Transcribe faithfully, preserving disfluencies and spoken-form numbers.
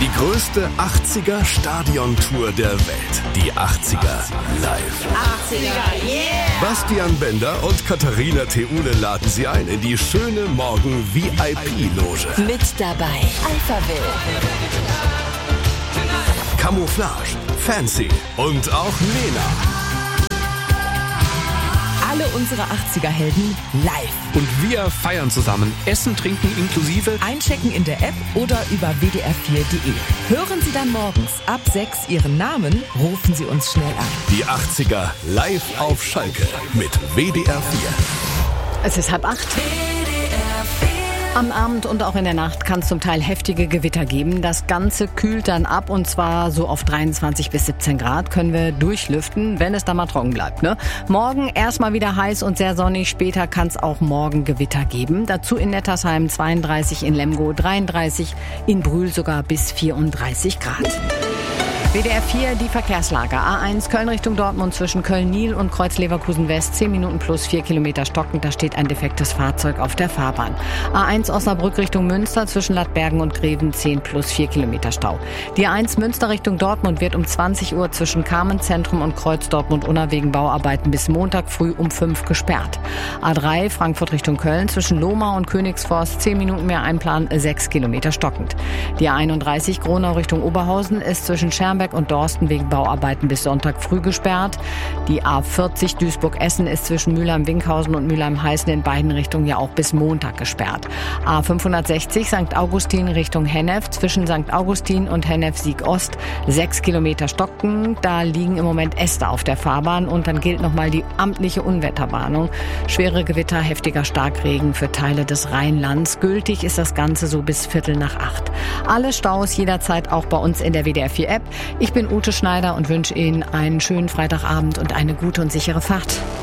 Die größte achtziger-Stadion-Tour der Welt. Die achtziger live. achtziger, yeah! Bastian Bender und Katharina Theule laden Sie ein in die schöne Morgen-V I P-Loge. Mit dabei Alphaville, Camouflage, Fancy und auch Lena. alle unsere achtziger-Helden live. Und wir feiern zusammen. Essen, Trinken inklusive. Einchecken in der App oder über w d r vier punkt d e. Hören Sie dann morgens ab sechs Ihren Namen, rufen Sie uns schnell an. Die achtziger live auf Schalke mit W D R vier. Es ist halb acht. Am Abend und auch in der Nacht kann es zum Teil heftige Gewitter geben. Das Ganze kühlt dann ab und zwar so auf dreiundzwanzig bis siebzehn Grad können wir durchlüften, wenn es dann mal trocken bleibt. Ne? Morgen erstmal wieder heiß und sehr sonnig. Später kann es auch morgen Gewitter geben. Dazu in Nettersheim zweiunddreißig, in Lemgo dreiunddreißig, in Brühl sogar bis vierunddreißig Grad. W D R vier, die Verkehrslage. A eins Köln Richtung Dortmund zwischen Köln-Niel und Kreuz-Leverkusen West. zehn Minuten plus vier Kilometer stockend. Da steht ein defektes Fahrzeug auf der Fahrbahn. A eins Osnabrück Richtung Münster zwischen Lattbergen und Greven. zehn plus vier Kilometer Stau. Die A eins Münster Richtung Dortmund wird um zwanzig Uhr zwischen Carmenzentrum und Kreuz Dortmund-Unna wegen Bauarbeiten bis Montag früh um fünf gesperrt. A drei Frankfurt Richtung Köln zwischen Lohmar und Königsforst. zehn Minuten mehr Einplan, sechs Kilometer stockend. Die A einunddreißig Gronau Richtung Oberhausen ist zwischen Schermbeck und Dorsten wegen Bauarbeiten bis Sonntag früh gesperrt. Die A vierzig Duisburg-Essen ist zwischen Mülheim-Winkhausen und Mülheim-Heißen in beiden Richtungen ja auch bis Montag gesperrt. A fünfhundertsechzig Sankt Augustin Richtung Hennef zwischen Sankt Augustin und Hennef-Sieg-Ost sechs Kilometer stocken. Da liegen im Moment Äste auf der Fahrbahn und dann gilt nochmal die amtliche Unwetterwarnung. Schwere Gewitter, heftiger Starkregen für Teile des Rheinlands. Gültig ist das Ganze so bis Viertel nach acht. Alle Staus jederzeit auch bei uns in der W D R vier App. Ich bin Ute Schneider und wünsche Ihnen einen schönen Freitagabend und eine gute und sichere Fahrt.